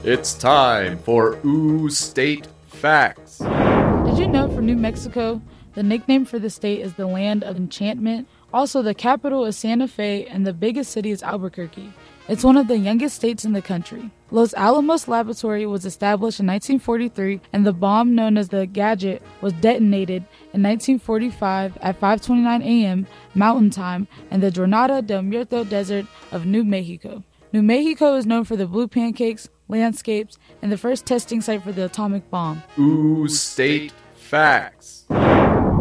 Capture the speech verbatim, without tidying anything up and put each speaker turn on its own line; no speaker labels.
It's time for Ooh State Facts.
Did you know for New Mexico, the nickname for the state is the Land of Enchantment? Also, the capital is Santa Fe and the biggest city is Albuquerque. It's one of the youngest states in the country. Los Alamos Laboratory was established in nineteen forty-three, and the bomb known as the Gadget was detonated in nineteen forty-five at five twenty-nine a.m. Mountain Time in the Jornada del Muerto Desert of New Mexico. New Mexico is known for the blue pancakes, landscapes, and the first testing site for the atomic bomb.
Ooh State Facts.